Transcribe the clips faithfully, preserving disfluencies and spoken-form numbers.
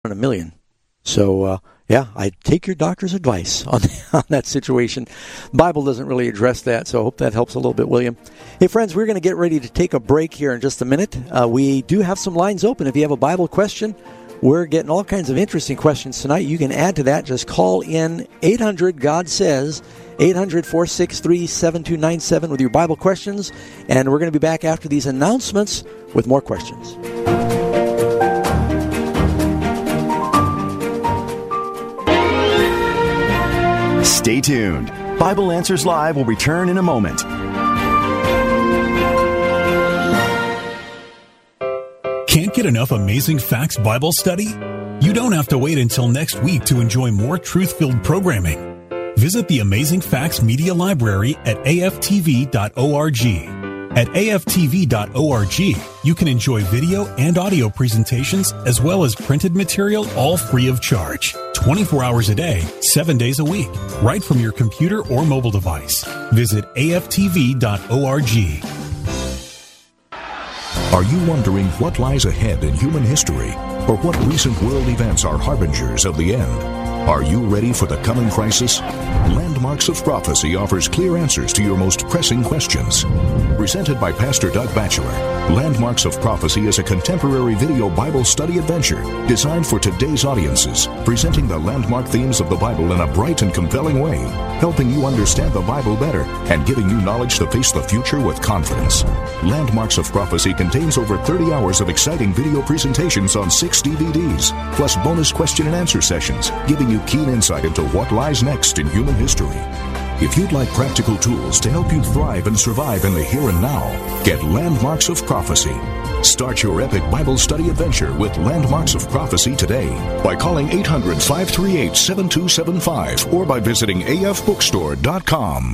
in a million. So, uh, yeah, I take your doctor's advice on, on that situation. The Bible doesn't really address that, so I hope that helps a little bit, William. Hey, friends, we're going to get ready to take a break here in just a minute. Uh, we do have some lines open. If you have a Bible question, we're getting all kinds of interesting questions tonight. You can add to that. Just call in eight hundred God Says, eight hundred, four six three, seven two nine seven with your Bible questions. And we're going to be back after these announcements with more questions. Stay tuned. Bible Answers Live will return in a moment. Can't get enough Amazing Facts Bible study? You don't have to wait until next week to enjoy more truth-filled programming. Visit the Amazing Facts Media Library at A F T V dot org. At A F T V dot org, you can enjoy video and audio presentations as well as printed material, all free of charge. twenty-four hours a day, seven days a week, right from your computer or mobile device. Visit A F T V dot org. Are you wondering what lies ahead in human history, or what recent world events are harbingers of the end? Are you ready for the coming crisis? Landmarks of Prophecy offers clear answers to your most pressing questions. Presented by Pastor Doug Batchelor, Landmarks of Prophecy is a contemporary video Bible study adventure designed for today's audiences, presenting the landmark themes of the Bible in a bright and compelling way, helping you understand the Bible better and giving you knowledge to face the future with confidence. Landmarks of Prophecy contains over thirty hours of exciting video presentations on six D V Ds, plus bonus question and answer sessions, giving you keen insight into what lies next in human history. If you'd like practical tools to help you thrive and survive in the here and now, get Landmarks of Prophecy. Start your epic Bible study adventure with Landmarks of Prophecy today by calling eight hundred, five three eight, seven two seven five or by visiting A F bookstore dot com.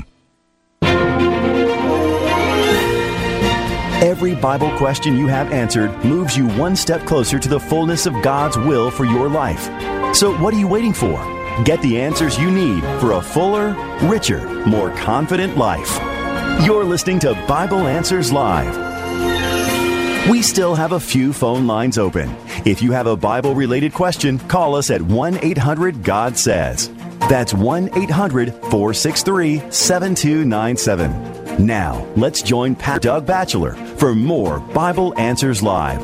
Every Bible question you have answered moves you one step closer to the fullness of God's will for your life. So what are you waiting for? Get the answers you need for a fuller, richer, more confident life. You're listening to Bible Answers Live. We still have a few phone lines open. If you have a Bible-related question, call us at one eight hundred God Says. That's one eight hundred, four six three, seven two nine seven. Now, let's join Pastor Doug Batchelor for more Bible Answers Live.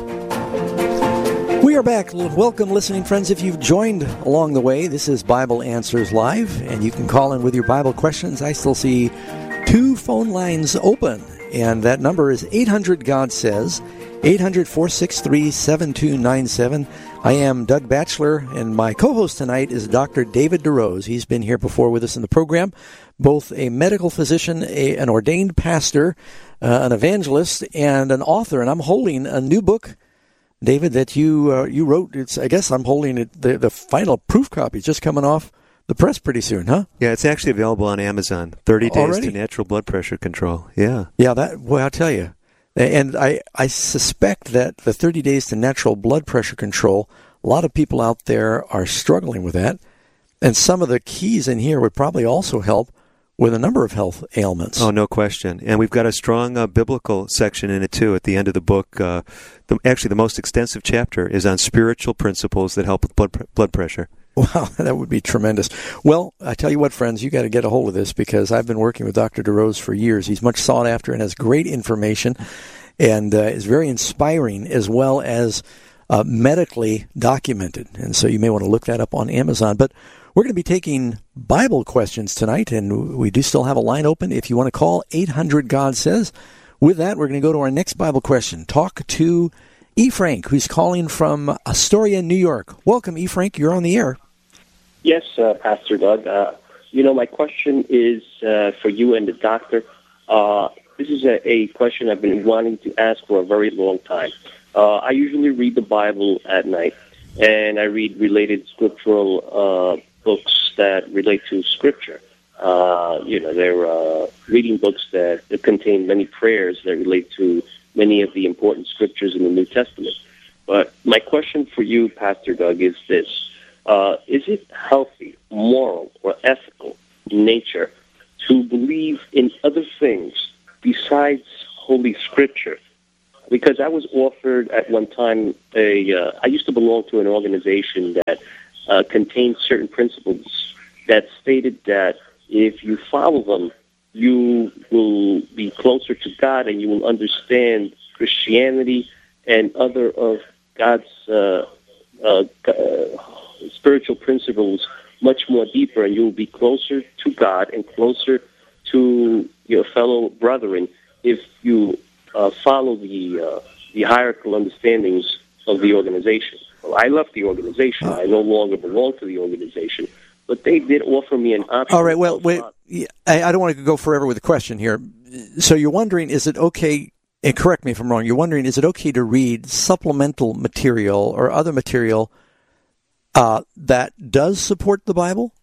We are back. Welcome, listening friends. If you've joined along the way, this is Bible Answers Live, and you can call in with your Bible questions. I still see two phone lines open, and that number is eight hundred God Says, eight hundred, four six three, seven two nine seven. I am Doug Batchelor, and my co-host tonight is Doctor David DeRose. He's been here before with us in the program, both a medical physician, a, an ordained pastor, uh, an evangelist, and an author. And I'm holding a new book, David, that you uh, you wrote. It's I guess I'm holding it. The, the final proof copy is just coming off the press pretty soon, huh? Yeah, it's actually available on Amazon. thirty days Already? to Natural Blood Pressure Control. Yeah. Yeah, that. Well, I'll tell you. And I, I suspect that the thirty days to natural blood pressure control, a lot of people out there are struggling with that. And some of the keys in here would probably also help with a number of health ailments. Oh, no question. And we've got a strong uh, biblical section in it, too, at the end of the book. Uh, the, actually, the most extensive chapter is on spiritual principles that help with blood, pr- blood pressure. Wow, that would be tremendous. Well, I tell you what, friends, you got to get a hold of this because I've been working with Doctor DeRose for years. He's much sought after and has great information and uh, is very inspiring as well as uh, medically documented. And so you may want to look that up on Amazon. But we're going to be taking Bible questions tonight, and we do still have a line open. If you want to call, eight hundred God Says. With that, we're going to go to our next Bible question. Talk to E. Frank, who's calling from Astoria, New York. Welcome, E. Frank. You're on the air. Yes, uh, Pastor Doug. Uh, you know, my question is uh, for you and the doctor. Uh, this is a, a question I've been wanting to ask for a very long time. Uh, I usually read the Bible at night, and I read related scriptural uh, books that relate to Scripture. Uh, you know, they're uh, reading books that, that contain many prayers that relate to many of the important Scriptures in the New Testament. But my question for you, Pastor Doug, is this. Uh, is it healthy, moral, or ethical in nature to believe in other things besides Holy Scripture because I was offered at one time a. Uh, I used to belong to an organization that uh, contained certain principles that stated that if you follow them, you will be closer to God and you will understand Christianity and other of God's uh, uh, uh, spiritual principles much more deeper, and you will be closer to God and closer to your fellow brethren if you uh, follow the uh, the hierarchical understandings of the organization. Well, I left the organization. I no longer belong to the organization. But they did offer me an option. All right, well, wait, I, I don't want to go forever with the question here. So you're wondering, is it okay, and correct me if I'm wrong, you're wondering, is it okay to read supplemental material or other material uh, that does support the Bible?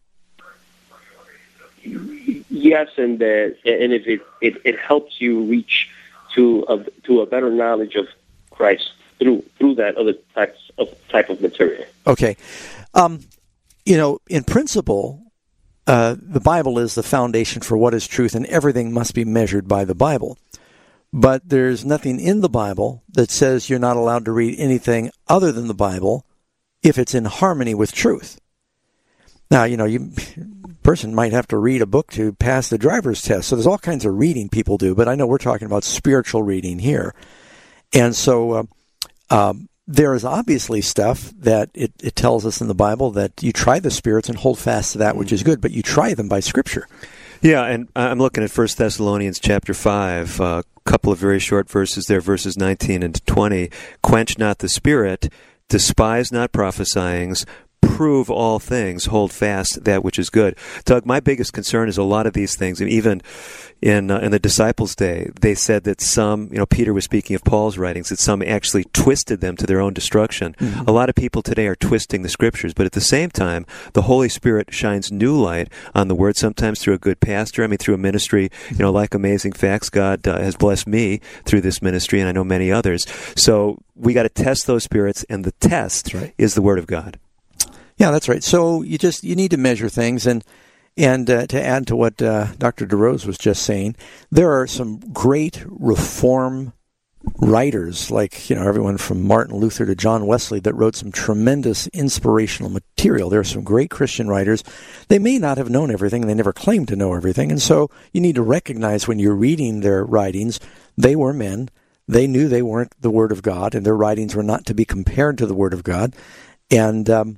Yes, and uh, and if it, it, it helps you reach to a, to a better knowledge of Christ through through that other types of type of material. Okay. Um You know, in principle, uh, the Bible is the foundation for what is truth, and everything must be measured by the Bible. But there's nothing in the Bible that says you're not allowed to read anything other than the Bible if it's in harmony with truth. Now, you know, you person might have to read a book to pass the driver's test. So there's all kinds of reading people do, but I know we're talking about spiritual reading here. And so uh, um, there is obviously stuff that it, it tells us in the Bible that you try the spirits and hold fast to that which is good, but you try them by Scripture. Yeah, and I'm looking at First Thessalonians chapter five, a uh, couple of very short verses there, verses nineteen and twenty. Quench not the spirit, despise not prophesyings, prove all things, hold fast that which is good. Doug, my biggest concern is a lot of these things, and even in uh, in the disciples' day, they said that some, you know, Peter was speaking of Paul's writings, that some actually twisted them to their own destruction. Mm-hmm. A lot of people today are twisting the Scriptures, but at the same time, the Holy Spirit shines new light on the Word, sometimes through a good pastor, I mean, through a ministry, you know, like Amazing Facts. God uh, has blessed me through this ministry, and I know many others. So we got to test those spirits, and the test right. is the Word of God. Yeah, that's right. So you just you need to measure things, and and uh, to add to what uh, Doctor DeRose was just saying, there are some great Reform writers, like you know everyone from Martin Luther to John Wesley, that wrote some tremendous inspirational material. There are some great Christian writers. They may not have known everything; they never claimed to know everything, and so you need to recognize when you're reading their writings, they were men. They knew they weren't the Word of God, and their writings were not to be compared to the Word of God, and um,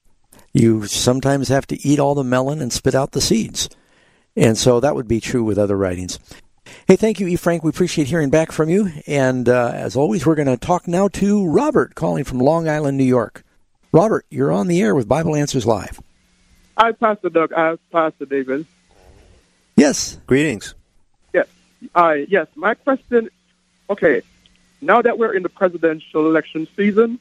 you sometimes have to eat all the melon and spit out the seeds. And so that would be true with other writings. Hey, thank you, E. Frank. We appreciate hearing back from you. And uh, as always, we're going to talk now to Robert, calling from Long Island, New York. Robert, you're on the air with Bible Answers Live. Hi, Pastor Doug. Hi, Pastor David. Yes. Greetings. Yes. Uh, yes, my question, okay, now that we're in the presidential election season,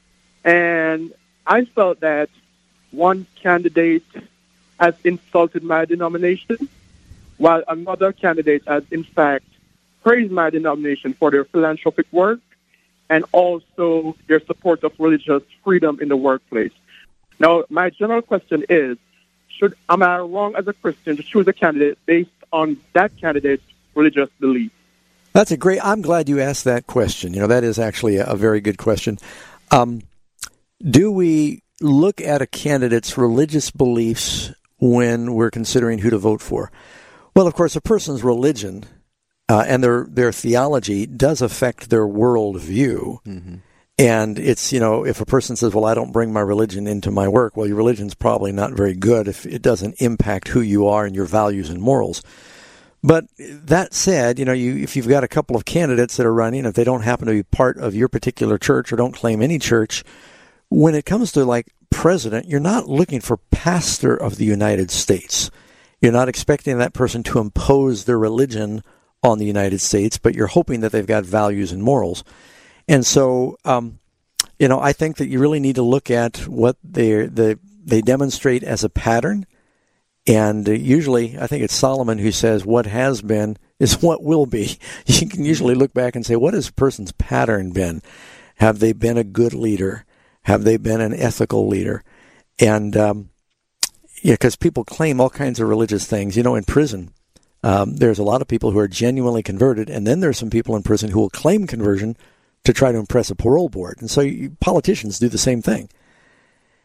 and I felt that one candidate has insulted my denomination, while another candidate has, in fact, praised my denomination for their philanthropic work and also their support of religious freedom in the workplace. Now, my general question is, should am I wrong as a Christian to choose a candidate based on that candidate's religious belief? That's a great, I'm glad you asked that question. You know, that is actually a, a very good question. Um, do we look at a candidate's religious beliefs when we're considering who to vote for? Well, of course, a person's religion uh, and their their theology does affect their worldview. Mm-hmm. And it's, you know, if a person says, well, I don't bring my religion into my work, well, your religion's probably not very good if it doesn't impact who you are and your values and morals. But that said, you know, you if you've got a couple of candidates that are running, if they don't happen to be part of your particular church or don't claim any church, when it comes to, like, president, you're not looking for pastor of the United States. You're not expecting that person to impose their religion on the United States, but you're hoping that they've got values and morals. And so, um, you know, I think that you really need to look at what they they they demonstrate as a pattern. And uh, usually, I think it's Solomon who says, what has been is what will be. You can usually look back and say, what has a person's pattern been? Have they been a good leader? Have they been an ethical leader? And, um, yeah, because people claim all kinds of religious things. You know, in prison, Um, there's a lot of people who are genuinely converted, and then there's some people in prison who will claim conversion to try to impress a parole board. And so you, politicians do the same thing.